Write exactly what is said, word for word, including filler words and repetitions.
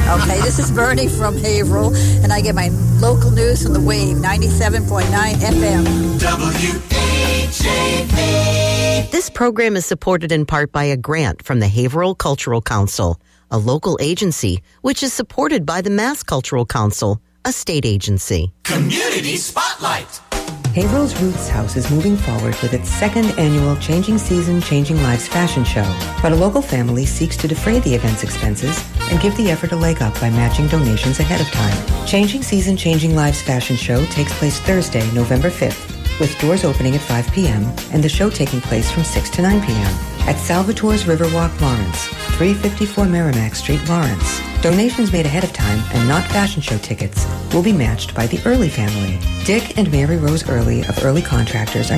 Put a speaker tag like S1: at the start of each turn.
S1: Okay, this is Bernie from Haverhill, and I get my local news from the Wave, ninety-seven point nine F M. W H A V.
S2: This program is supported in part by a grant from the Haverhill Cultural Council, a local agency which is supported by the Mass Cultural Council, a state agency.
S3: Community Spotlight.
S4: Haverhill's Roots House is moving forward with its second annual Changing Season, Changing Lives fashion show. But a local family seeks to defray the event's expenses and give the effort a leg up by matching donations ahead of time. Changing Season, Changing Lives fashion show takes place Thursday, November fifth, with doors opening at five p.m. and the show taking place from six to nine p.m. at Salvatore's Riverwalk, Lawrence, three fifty-four Merrimack Street, Lawrence. Donations made ahead of time and not fashion show tickets will be matched by the Early family. Dick and Mary Rose Early of Early Contractors are